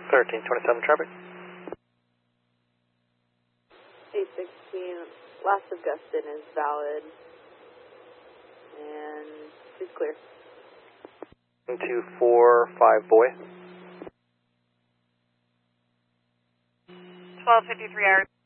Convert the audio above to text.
1327 traffic. 816, last of Guston is valid. And please clear. 1245 boy. 1253 hours.